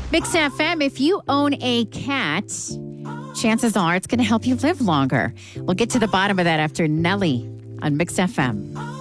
Mix FM, if you own a cat, chances are it's going to help you live longer. We'll get to the bottom of that after Nelly on Mix FM.